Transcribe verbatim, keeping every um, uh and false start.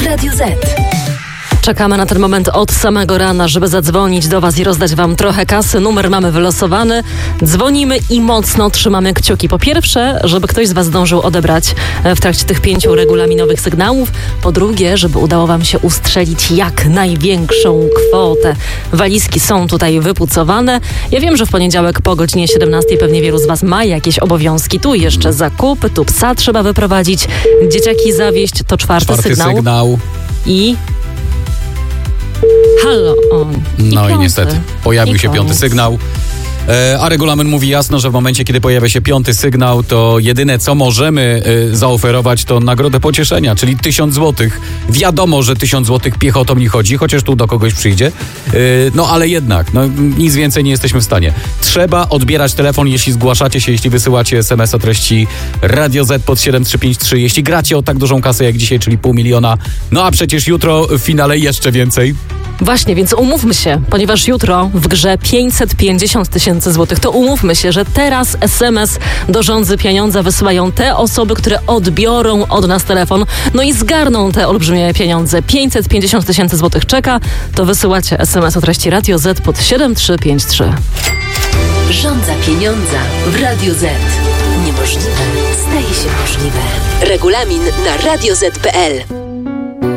Radio Z. Czekamy na ten moment od samego rana, żeby zadzwonić do Was i rozdać Wam trochę kasy. Numer mamy wylosowany. Dzwonimy i mocno trzymamy kciuki. Po pierwsze, żeby ktoś z Was zdążył odebrać w trakcie tych pięciu regulaminowych sygnałów. Po drugie, żeby udało Wam się ustrzelić jak największą kwotę. Walizki są tutaj wypucowane. Ja wiem, że w poniedziałek po godzinie siedemnastej pewnie wielu z Was ma jakieś obowiązki. Tu jeszcze zakupy, tu psa trzeba wyprowadzić, dzieciaki zawieźć. To czwarty, czwarty sygnał. sygnał. I... Halo. O, i No piąty. i niestety pojawił I się koniec. piąty sygnał. E, a regulamin mówi jasno, że w momencie, kiedy pojawia się piąty sygnał, to jedyne, co możemy e, zaoferować, to nagrodę pocieszenia, czyli tysiąc złotych. Wiadomo, że tysiąc złotych piechotą nie chodzi, chociaż tu do kogoś przyjdzie. E, no ale jednak, no, nic więcej nie jesteśmy w stanie. Trzeba odbierać telefon, jeśli zgłaszacie się, jeśli wysyłacie es em es o treści Radio Z pod siedem trzy pięć trzy. Jeśli gracie o tak dużą kasę jak dzisiaj, czyli pół miliona. No a przecież jutro w finale jeszcze więcej. Właśnie, więc umówmy się, ponieważ jutro w grze pięćset pięćdziesiąt tysięcy złotych, to umówmy się, że teraz es em es do Rządzy Pieniądza wysyłają te osoby, które odbiorą od nas telefon, no i zgarną te olbrzymie pieniądze. pięćset pięćdziesiąt tysięcy złotych czeka, to wysyłacie es em es o treści Radio Z pod siedem trzy pięć trzy. Rządza pieniądza w Radio Z. Niemożliwe staje się możliwe. Regulamin na radio zet kropka pe el.